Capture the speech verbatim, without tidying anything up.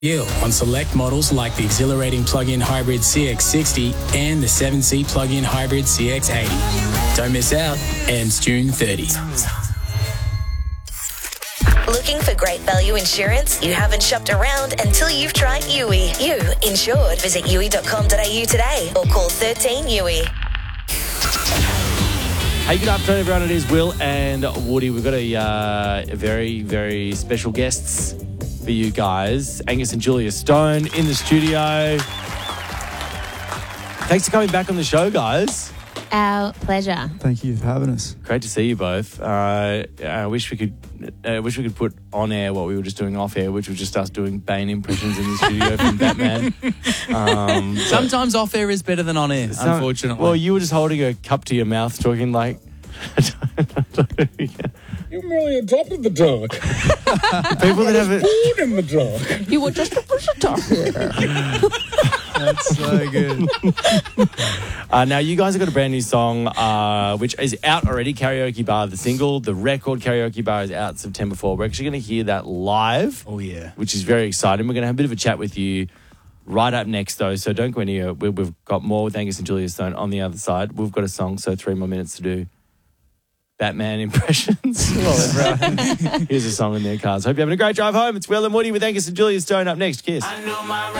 Deal on select models like the exhilarating plug-in hybrid C X sixty and the seven seat plug-in hybrid C X eighty. Don't miss out. Ends June thirtieth. Looking for great value insurance? You haven't shopped around until you've tried U I. You insured. Visit U I dot com dot a u today or call thirteen U I. Hey, good afternoon, everyone. It is Will and Woody. We've got a, uh, a very, very special guests for you guys. Angus and Julia Stone in the studio. Thanks for coming back on the show, guys. Our pleasure. Thank you for having us. Great to see you both. Uh, I wish we could. I uh, wish we could put on air what we were just doing off air, which was just us doing Bane impressions in the studio from Batman. Um, Sometimes off air is better than on air, some, unfortunately. Well, you were just holding a cup to your mouth, talking like. You merely adopted the dog. People that have it. Born in the dog. You were just a visitor here. That's so good. uh, now, you guys have got a brand new song, uh, which is out already, Karaoke Bar, the single. The record, Karaoke Bar, is out September fourth. We're actually going to hear that live. Oh, yeah. Which is very exciting. We're going to have a bit of a chat with you right up next, though, so don't go anywhere. We- We've got more with Angus and Julia Stone on the other side. We've got a song, so three more minutes to do Batman impressions. Well, here's a song in their cars. Hope you're having a great drive home. It's Will and Woody with Angus and Julia Stone up next. Kiss. I know my